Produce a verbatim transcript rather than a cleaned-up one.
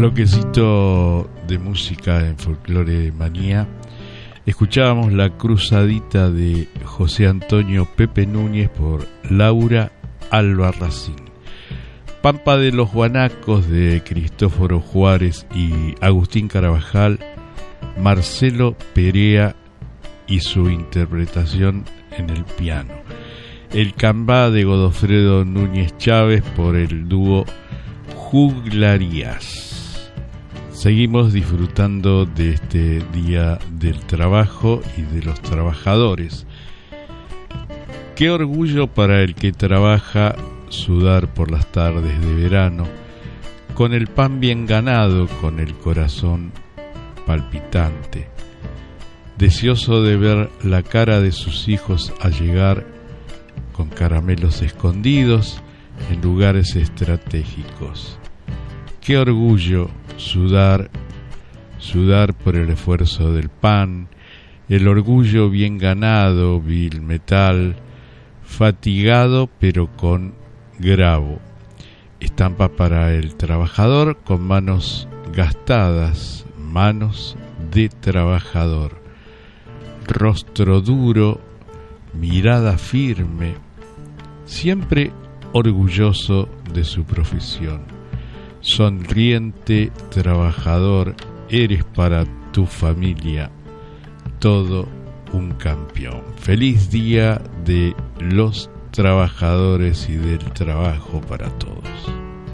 bloquecito de música en Folclore Manía, escuchábamos La Cruzadita de José Antonio Pepe Núñez por Laura Albarracín, Pampa de los Guanacos de Cristóforo Juárez y Agustín Carabajal, Marcelo Perea y su interpretación en el piano, El Cambá de Godofredo Núñez Chávez por el dúo Juglarías. Seguimos disfrutando de este Día del Trabajo y de los trabajadores. Qué orgullo para el que trabaja sudar por las tardes de verano, con el pan bien ganado, con el corazón palpitante, deseoso de ver la cara de sus hijos al llegar, con caramelos escondidos en lugares estratégicos. Qué orgullo sudar, sudar por el esfuerzo del pan, el orgullo bien ganado, vil metal, fatigado pero con grabo. Estampa para el trabajador con manos gastadas, manos de trabajador. Rostro duro, mirada firme, siempre orgulloso de su profesión. Sonriente trabajador, eres para tu familia todo un campeón. Feliz Día de los Trabajadores y del Trabajo para todos.